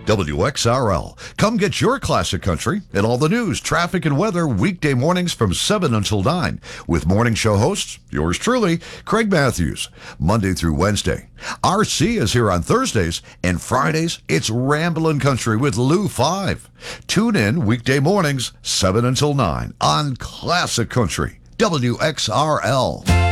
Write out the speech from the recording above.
WXRL. Come get your classic country and all the news, traffic, and weather weekday mornings from 7 until 9 with morning show hosts, yours truly, Craig Matthews, Monday through Wednesday. RC is here on Thursdays, and Fridays, it's Ramblin' Country with Lou 5. Tune in weekday mornings, 7 until 9 on Classic Country, WXRL.